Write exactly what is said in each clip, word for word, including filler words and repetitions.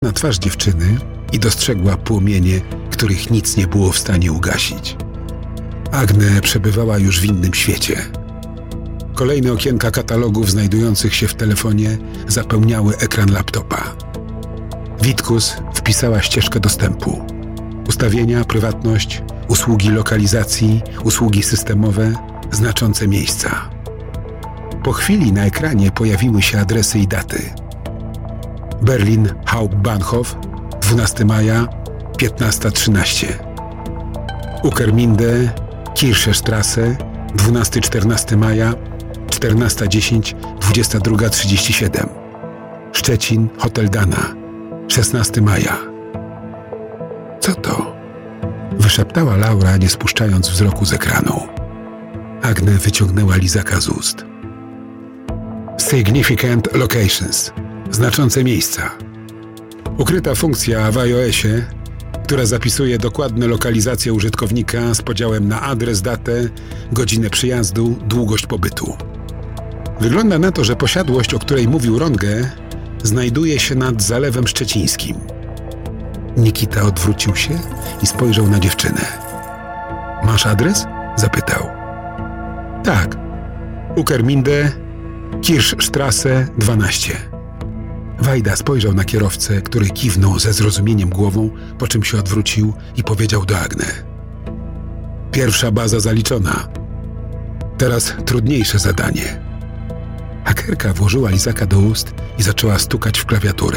na twarz dziewczyny i dostrzegła płomienie, których nic nie było w stanie ugasić. Agne przebywała już w innym świecie. Kolejne okienka katalogów znajdujących się w telefonie zapełniały ekran laptopa. Witkus wpisała ścieżkę dostępu. Ustawienia, prywatność, usługi lokalizacji, usługi systemowe, znaczące miejsca. Po chwili na ekranie pojawiły się adresy i daty. Berlin Hauptbahnhof, dwunastego maja, piętnasta trzynaście. Uckerminde, Kirchestrasse, dwunastego czternastego maja, czternasta dziesięć, dwudziesta druga trzydzieści siedem. Szczecin, Hotel Dana, szesnastego maja. Co to? Wyszeptała Laura, nie spuszczając wzroku z ekranu. Agne wyciągnęła lizaka z ust. Significant Locations. Znaczące miejsca. Ukryta funkcja w iOSie, która zapisuje dokładne lokalizacje użytkownika z podziałem na adres, datę, godzinę przyjazdu, długość pobytu. Wygląda na to, że posiadłość, o której mówił Rongę, znajduje się nad Zalewem Szczecińskim. Nikita odwrócił się i spojrzał na dziewczynę. Masz adres? Zapytał. Tak. Uckerminde, Kirchstrasse dwanaście. Wajda spojrzał na kierowcę, który kiwnął ze zrozumieniem głową, po czym się odwrócił i powiedział do Agne. Pierwsza baza zaliczona. Teraz trudniejsze zadanie. Hakerka włożyła lizaka do ust i zaczęła stukać w klawiaturę.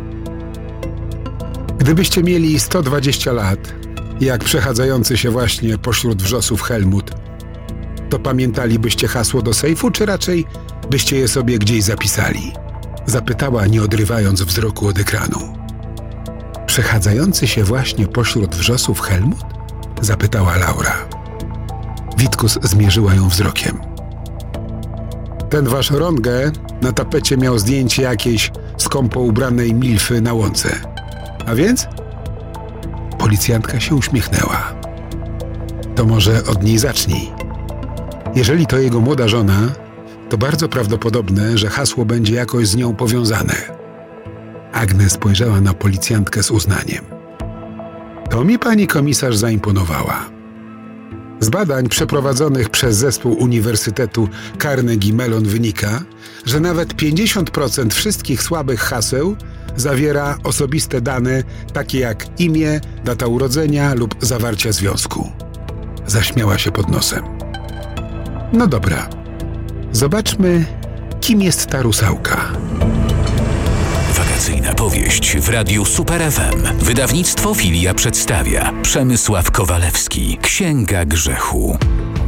Gdybyście mieli sto dwadzieścia lat, jak przechadzający się właśnie pośród wrzosów Helmut, to pamiętalibyście hasło do sejfu, czy raczej byście je sobie gdzieś zapisali? Zapytała, nie odrywając wzroku od ekranu. Przechadzający się właśnie pośród wrzosów Helmut? Zapytała Laura. Witkus zmierzyła ją wzrokiem. Ten wasz Rongę na tapecie miał zdjęcie jakiejś skąpo ubranej milfy na łące. A więc? Policjantka się uśmiechnęła. To może od niej zacznij. Jeżeli to jego młoda żona, to bardzo prawdopodobne, że hasło będzie jakoś z nią powiązane. Agne spojrzała na policjantkę z uznaniem. To mi pani komisarz zaimponowała. Z badań przeprowadzonych przez zespół Uniwersytetu Carnegie Mellon wynika, że nawet pięćdziesiąt procent wszystkich słabych haseł zawiera osobiste dane, takie jak imię, data urodzenia lub zawarcia związku. Zaśmiała się pod nosem. No dobra. Zobaczmy, kim jest ta rusałka. Wakacyjna powieść w Radiu Super F M. Wydawnictwo Filia przedstawia Przemysław Kowalewski. Księga grzechu.